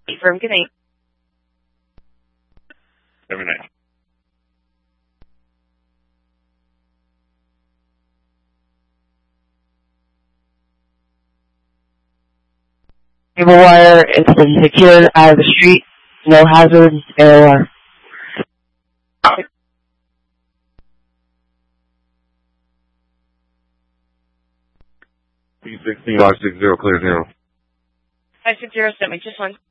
Firm, good night. Every night. Cable wire, it's been secured out of the street. No hazards, AOR. 316, 560, clear 0. 560, sent me just one.